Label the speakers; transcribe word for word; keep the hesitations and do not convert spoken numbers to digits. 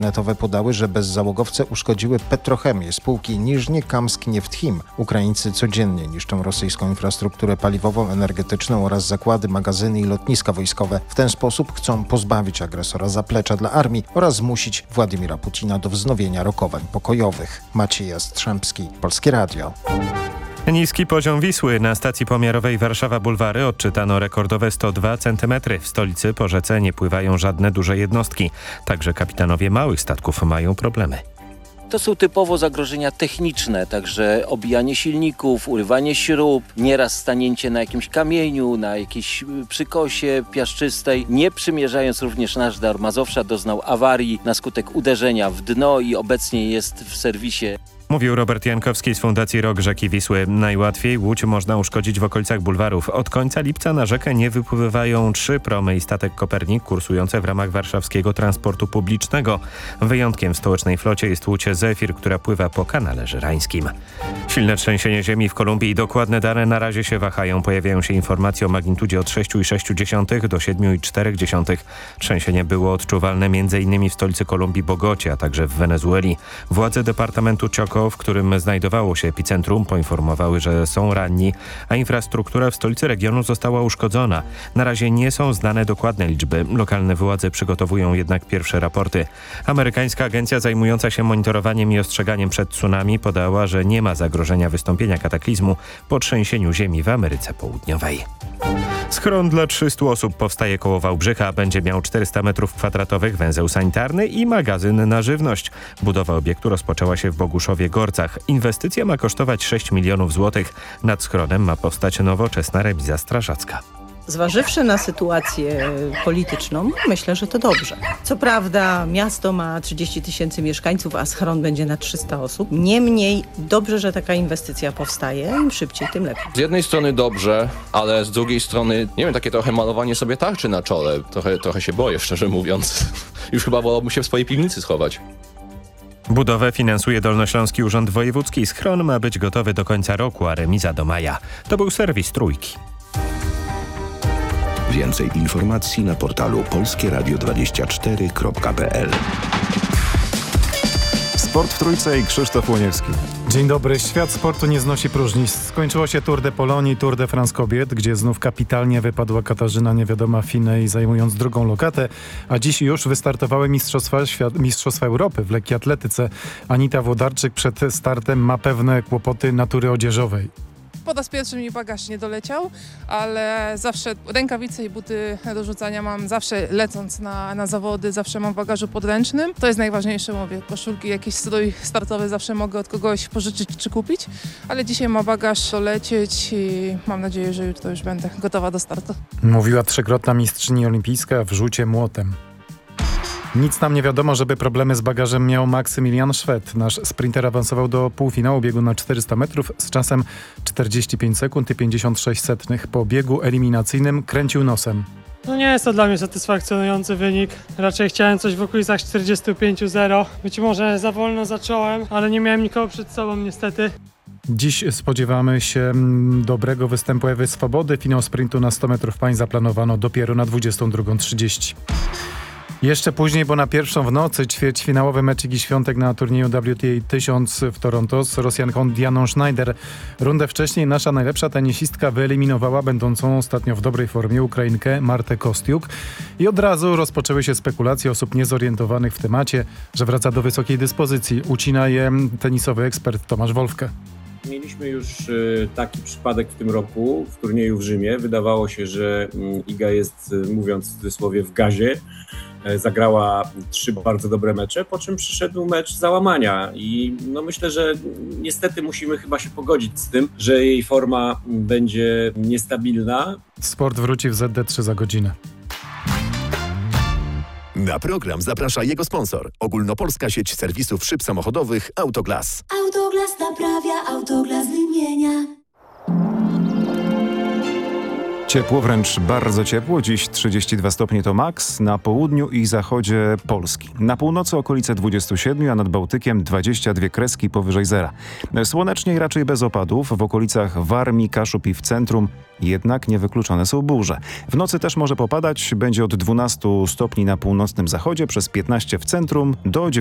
Speaker 1: Netowe podały, że bezzałogowce uszkodziły petrochemię spółki Niżnie-Kamsk Nefthim. Ukraińcy codziennie niszczą rosyjską infrastrukturę paliwową, energetyczną oraz zakłady, magazyny i lotniska wojskowe. W ten sposób chcą pozbawić agresora zaplecza dla armii oraz zmusić Władimira Putina do wznowienia rokowań pokojowych. Maciej Jastrzębski, Polskie Radio.
Speaker 2: Niski poziom Wisły. Na stacji pomiarowej Warszawa Bulwary odczytano rekordowe sto dwa centymetry. W stolicy po rzece nie pływają żadne duże jednostki. Także kapitanowie małych statków mają problemy.
Speaker 3: To są typowo zagrożenia techniczne, także obijanie silników, urywanie śrub, nieraz stanięcie na jakimś kamieniu, na jakiejś przykosie piaszczystej. Nie przymierzając również nasz Dar Mazowsza doznał awarii na skutek uderzenia w dno i obecnie jest w serwisie.
Speaker 2: Mówił Robert Jankowski z Fundacji Rok Rzeki Wisły. Najłatwiej łódź można uszkodzić w okolicach bulwarów. Od końca lipca na rzekę nie wypływają trzy promy i statek Kopernik kursujące w ramach warszawskiego transportu publicznego. Wyjątkiem w stołecznej flocie jest łódź Zefir, która pływa po kanale żerańskim. Silne trzęsienie ziemi w Kolumbii i dokładne dane na razie się wahają. Pojawiają się informacje o magnitudzie od sześć przecinek sześć do siedem przecinek cztery. Trzęsienie było odczuwalne m.in. w stolicy Kolumbii Bogocie, a także w Wenezueli. Władze departamentu Chocó, w którym znajdowało się epicentrum, poinformowały, że są ranni, a infrastruktura w stolicy regionu została uszkodzona. Na razie nie są znane dokładne liczby. Lokalne władze przygotowują jednak pierwsze raporty. Amerykańska agencja zajmująca się monitorowaniem i ostrzeganiem przed tsunami podała, że nie ma zagrożenia wystąpienia kataklizmu po trzęsieniu ziemi w Ameryce Południowej. Schron dla trzystu osób powstaje koło Wałbrzycha. Będzie miał czterysta metrów kwadratowych, węzeł sanitarny i magazyn na żywność. Budowa obiektu rozpoczęła się w Boguszowie-Gorcach. Inwestycja ma kosztować sześć milionów złotych. Nad schronem ma powstać nowoczesna remiza strażacka.
Speaker 4: Zważywszy na sytuację polityczną, myślę, że to dobrze. Co prawda miasto ma trzydzieści tysięcy mieszkańców, a schron będzie na trzysta osób. Niemniej dobrze, że taka inwestycja powstaje. Im szybciej, tym lepiej.
Speaker 5: Z jednej strony dobrze, ale z drugiej strony, nie wiem, takie trochę malowanie sobie tarczy na czole. Trochę, trochę się boję, szczerze mówiąc. Już chyba wolałbym się w swojej piwnicy schować.
Speaker 2: Budowę finansuje Dolnośląski Urząd Wojewódzki. Schron ma być gotowy do końca roku, a remiza do maja. To był serwis Trójki.
Speaker 6: Więcej informacji na portalu polskie radio dwadzieścia cztery kropka p l.
Speaker 7: Sport w Trójce i Krzysztof Łoniewski.
Speaker 8: Dzień dobry. Świat sportu nie znosi próżnic. Skończyło się Tour de Pologne i Tour de France kobiet, gdzie znów kapitalnie wypadła Katarzyna Niewiadoma Finej, zajmując drugą lokatę, a dziś już wystartowały Mistrzostwa, Świat, Mistrzostwa Europy w lekkiej atletyce. Anita Włodarczyk przed startem ma pewne kłopoty natury odzieżowej.
Speaker 9: Po raz pierwszy mi bagaż nie doleciał, ale zawsze rękawice i buty do rzucania mam zawsze lecąc na, na zawody, zawsze mam w bagażu podręcznym. To jest najważniejsze, mówię, koszulki, jakiś strój startowy zawsze mogę od kogoś pożyczyć czy kupić, ale dzisiaj ma bagaż dolecieć i mam nadzieję, że jutro już będę gotowa do startu.
Speaker 8: Mówiła trzykrotna mistrzyni olimpijska w rzucie młotem. Nic nam nie wiadomo, żeby problemy z bagażem miał Maksymilian Szwed. Nasz sprinter awansował do półfinału biegu na czterysta metrów z czasem czterdzieści pięć sekund i pięćdziesiąt sześć setnych. Po biegu eliminacyjnym kręcił nosem.
Speaker 10: No nie jest to dla mnie satysfakcjonujący wynik. Raczej chciałem coś w okolicach czterdzieści pięć zero. Być może za wolno zacząłem, ale nie miałem nikogo przed sobą niestety.
Speaker 8: Dziś spodziewamy się dobrego występu Ewy Swobody. Finał sprintu na sto metrów pań zaplanowano dopiero na dwudziestą drugą trzydzieści. Jeszcze później, bo na pierwszą w nocy ćwierćfinałowy mecz Igi Świątek na turnieju W T A tysiąc w Toronto z Rosjanką Dianą Schneider. Rundę wcześniej nasza najlepsza tenisistka wyeliminowała będącą ostatnio w dobrej formie Ukrainkę Martę Kostiuk. I od razu rozpoczęły się spekulacje osób niezorientowanych w temacie, że wraca do wysokiej dyspozycji. Ucina je tenisowy ekspert Tomasz Wolfke.
Speaker 11: Mieliśmy już taki przypadek w tym roku w turnieju w Rzymie. Wydawało się, że Iga jest, mówiąc w cudzysłowie, w gazie. Zagrała trzy bardzo dobre mecze, po czym przyszedł mecz załamania i no myślę, że niestety musimy chyba się pogodzić z tym, że jej forma będzie niestabilna.
Speaker 8: Sport wróci w Z D trzy za godzinę.
Speaker 6: Na program zaprasza jego sponsor. Ogólnopolska sieć serwisów szyb samochodowych Autoglas.
Speaker 12: Autoglas naprawia, Autoglas wymienia.
Speaker 7: Ciepło, wręcz bardzo ciepło. Dziś trzydzieści dwa stopnie to maks na południu i zachodzie Polski. Na północy okolice dwadzieścia siedem, a nad Bałtykiem dwadzieścia dwie kreski powyżej zera. Słonecznie i raczej bez opadów. W okolicach Warmii, Kaszub i w centrum jednak niewykluczone są burze. W nocy też może popadać. Będzie od dwunastu stopni na północnym zachodzie, przez piętnaście w centrum do